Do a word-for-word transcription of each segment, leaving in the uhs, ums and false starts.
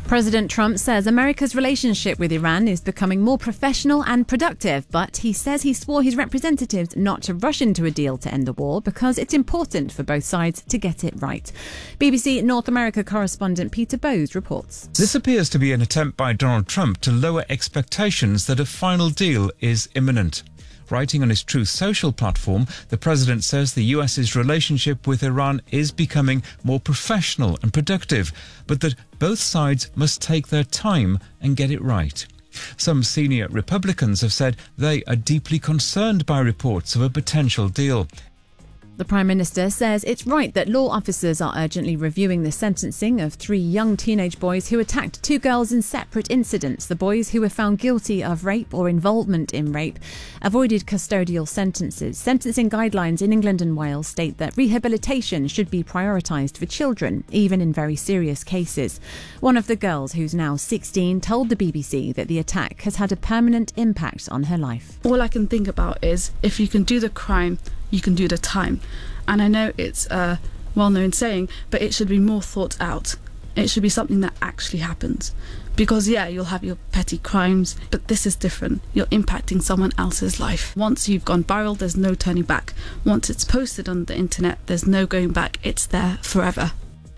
President Trump says America's relationship with Iran is becoming more professional and productive, but he says he swore his representatives not to rush into a deal to end the war because it's important for both sides to get it right. B B C North America correspondent Peter Bowes reports. This appears to be an attempt by Donald Trump to lower expectations that a final deal is imminent. Writing on his Truth Social platform, the president says the U S's relationship with Iran is becoming more professional and productive, but that both sides must take their time and get it right. Some senior Republicans have said they are deeply concerned by reports of a potential deal. The Prime Minister says it's right that law officers are urgently reviewing the sentencing of three young teenage boys who attacked two girls in separate incidents. The boys, who were found guilty of rape or involvement in rape, avoided custodial sentences. Sentencing guidelines in England and Wales state that rehabilitation should be prioritised for children, even in very serious cases. One of the girls, who's now sixteen, told the B B C that the attack has had a permanent impact on her life. All I can think about is if you can do the crime, you can do the time. And I know it's a well-known saying, but it should be more thought out. It should be something that actually happens. Because, yeah, you'll have your petty crimes, but this is different. You're impacting someone else's life. Once you've gone viral, there's no turning back. Once it's posted on the internet, there's no going back. It's there forever.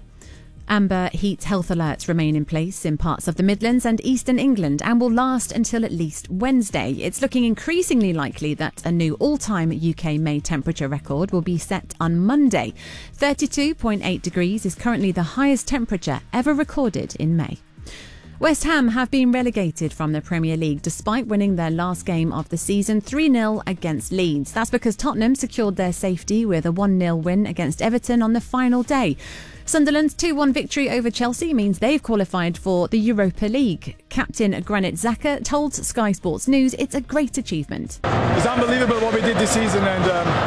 Amber heat health alerts remain in place in parts of the Midlands and eastern England and will last until at least Wednesday. It's looking increasingly likely that a new all-time U K May temperature record will be set on Monday. thirty-two point eight degrees is currently the highest temperature ever recorded in May. West Ham have been relegated from the Premier League despite winning their last game of the season three nil against Leeds. That's because Tottenham secured their safety with a one nil win against Everton on the final day. Sunderland's two one victory over Chelsea means they've qualified for the Europa League. Captain Granit Xhaka told Sky Sports News it's a great achievement. It's unbelievable what we did this season, and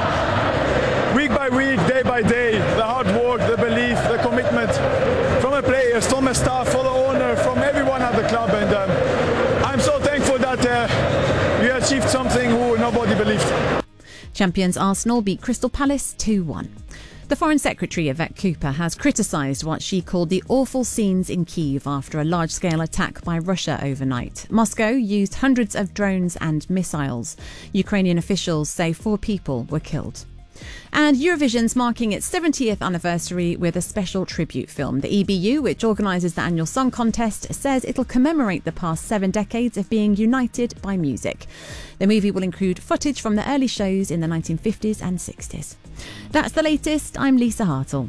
um, week by week, day by day, the hard work, the belief, the commitment from the players, from the staff, from the owner, from everyone at the club, and um, I'm so thankful that uh, we achieved something who nobody believed. Champions Arsenal beat Crystal Palace two one. The Foreign Secretary, Yvette Cooper, has criticised what she called the awful scenes in Kyiv after a large-scale attack by Russia overnight. Moscow used hundreds of drones and missiles. Ukrainian officials say four people were killed. And Eurovision's marking its seventieth anniversary with a special tribute film. The E B U, which organises the annual song contest, says it'll commemorate the past seven decades of being united by music. The movie will include footage from the early shows in the nineteen fifties and sixties. That's the latest. I'm Lisa Hartle.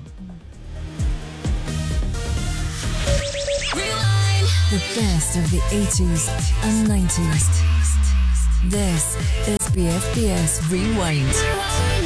The best of the eighties and nineties. This is B F B S Rewind.